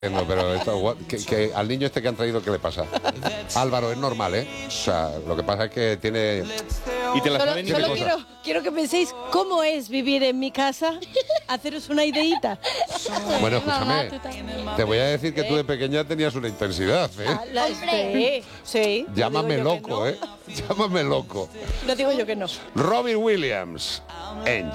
No, pero esto, que al niño este que han traído, ¿qué le pasa? Álvaro, es normal, ¿eh? O sea, lo que pasa es que tiene... Y te la saben Solo quiero que penséis cómo es vivir en mi casa, haceros una ideita. Bueno, escúchame, te voy a decir que tú de pequeña tenías una intensidad, ¿eh? Sí. Llámame No digo yo loco, que ¿eh? Llámame loco. no. No digo yo que no. Robin Williams, en